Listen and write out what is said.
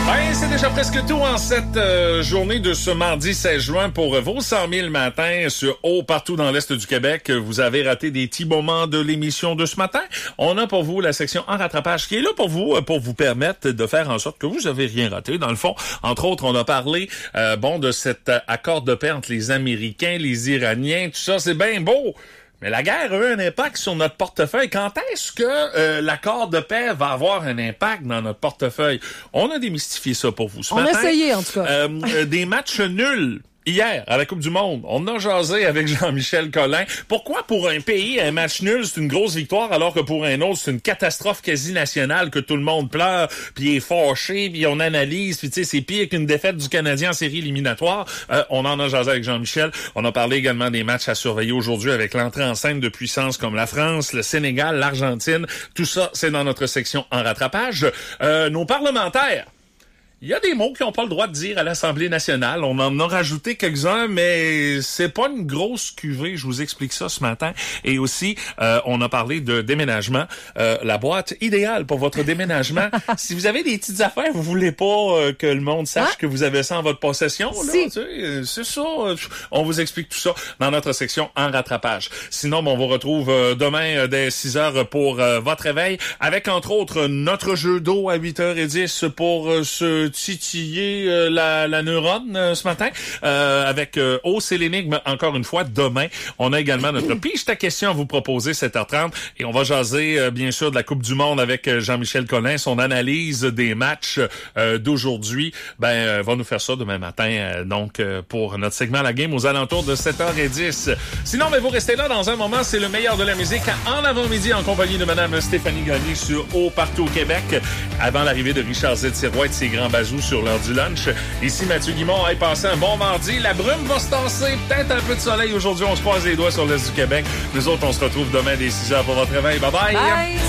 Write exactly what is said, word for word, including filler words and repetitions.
Ben, c'est déjà presque tout en cette euh, journée de ce mardi seize juin pour vos cent mille matins sur haut partout dans l'Est du Québec. Vous avez raté des petits moments de l'émission de ce matin. On a pour vous la section en rattrapage qui est là pour vous, pour vous permettre de faire en sorte que vous avez rien raté. Dans le fond, entre autres, on a parlé euh, bon de cet accord de paix entre les Américains, les Iraniens, tout ça, c'est bien beau. Mais la guerre a eu un impact sur notre portefeuille. Quand est-ce que euh, l'accord de paix va avoir un impact dans notre portefeuille? On a démystifié ça pour vous ce On matin. a essayé, en tout cas. Euh, euh, des matchs nuls. Hier, à la Coupe du Monde, on a jasé avec Jean-Michel Collin. Pourquoi pour un pays, un match nul, c'est une grosse victoire, alors que pour un autre, c'est une catastrophe quasi nationale, que tout le monde pleure, puis est fâché, puis on analyse, puis tu sais, c'est pire qu'une défaite du Canadien en série éliminatoire. Euh, on en a jasé avec Jean-Michel. On a parlé également des matchs à surveiller aujourd'hui avec l'entrée en scène de puissances comme la France, le Sénégal, l'Argentine. Tout ça, c'est dans notre section en rattrapage. Euh, nos parlementaires. Il y a des mots qu'ils n'ont pas le droit de dire à l'Assemblée nationale. On en a rajouté quelques-uns, mais c'est pas une grosse cuvée. Je vous explique ça ce matin. Et aussi, euh, on a parlé de déménagement. Euh, la boîte idéale pour votre déménagement. Si vous avez des petites affaires, vous voulez pas euh, que le monde sache hein? que vous avez ça en votre possession, là, si. tu sais, c'est ça. On vous explique tout ça dans notre section en rattrapage. Sinon, on vous retrouve euh, demain euh, dès six heures pour euh, votre réveil, avec entre autres notre jeu d'eau à huit heures dix pour euh, se titiller euh, la, la neurone euh, ce matin euh, avec euh, Oh, c'est l'énigme encore une fois demain. On a également notre Pige ta question à vous proposer sept heures trente et on va jaser euh, bien sûr de la Coupe du Monde avec euh, Jean-Michel Collin, son analyse des matchs euh, d'aujourd'hui. Ben euh, va nous faire ça demain matin euh, donc euh, pour notre segment La Game aux alentours de sept heures dix. Sinon, ben vous restez là dans un moment, c'est le meilleur de la musique en avant-midi en compagnie de madame Stéphanie Gagné sur Haut partout au Québec avant l'arrivée de Richard Z-Sirois et de ses grands bazous sur l'heure du lunch. Ici Mathieu Guimond, allez passer un bon mardi. La brume va se tasser, peut-être un peu de soleil aujourd'hui. On se croise les doigts sur l'Est du Québec. Nous autres, on se retrouve demain dès six heures pour votre réveil. Bye bye! Bye.